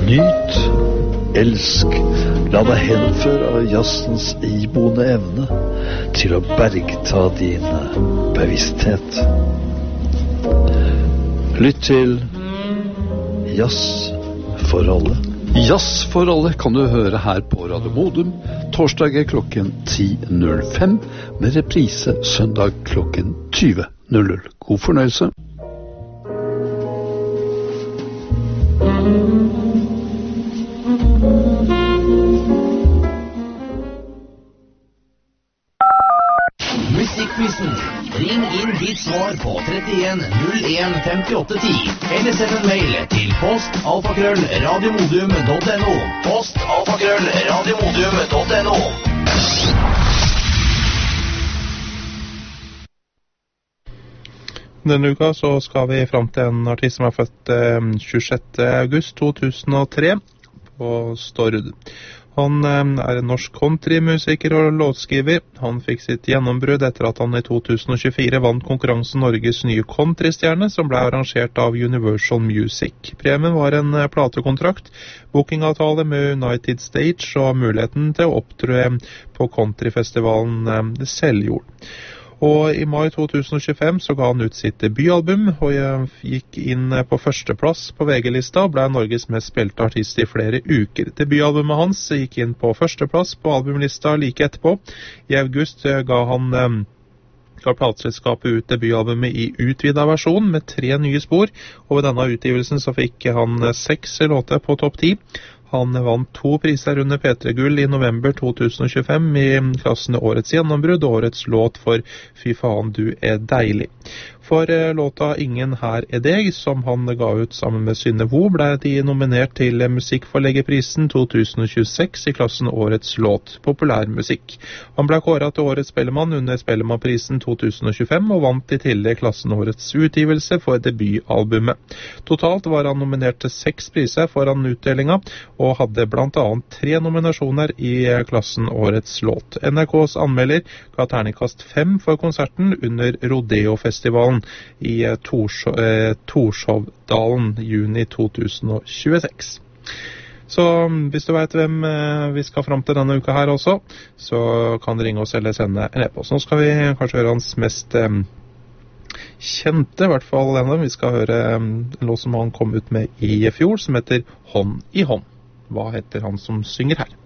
Nyt, elsk, la deg henføre av jazzens iboende evne til å bergta din bevissthet. Lytt til Jazz for alle. Jazz for alle kan du høre her på Radio Modum, torsdager klokken 10.05, med reprise søndag klokken 20.00. God fornøyelse. Musikkquizen. Ring inn ditt svar på 31 01 58 10 eller send en mail til post@radiomodium.no. post@radiomodium.no. Denne uka så skal vi fram til en artist som er født 26. august 2003 på Stord. Han er en norsk countrymusiker og låtskriver. Han fikk sitt gjennombrudd etter at han i 2024 vant konkurransen Norges nye countrystjerne, som ble arrangert av Universal Music. Premien var en platekontrakt, bookingavtale med United Stage og muligheten til å opptre på countryfestivalen Seljord. Og i mai 2025 så ga han ut sitt debutalbum, og gikk inn på førsteplass på VG-lista og ble Norges mest spilte artist i flere uker. Debutalbumet hans gikk inn på førsteplass på albumlista like etterpå. I august ga plateselskapet ut debutalbumet i utvidet versjon med 3 nye spor, og ved denne utgivelsen så fikk han 6 låter på topp 10. Han vant 2 priser under P3-gull i november 2025 i klassene Årets gjennombrudd og Årets låt for Fy faen du er deilig. For låta Ingen her er deg, som han ga ut sammen med Synne Vo, ble de nominert til Musikkforleggerprisen 2026 i klassen Årets låt, populærmusikk. Han ble kåret til Årets Spellemann under Spellemannprisen 2025 og vant i tillegg klassen Årets utgivelse for debutalbumet. Totalt var han nominert til 6 priser foran utdelinga, og hadde blant annet 3 nominasjoner i klassen Årets låt. NRKs anmelder ga terningkast 5 for konserten under Rodeo-festivalen i Torshovdalen juni 2026. Så hvis du vet hvem vi skal fram til denne uka her også, så kan du ringe oss eller sende en e-post. Nå skal vi kanskje høre hans mest kjente, i hvert fall denne. Vi skal høre en låt som han kom ut med i fjor, som heter Hånd i hånd. Hva heter han som synger her?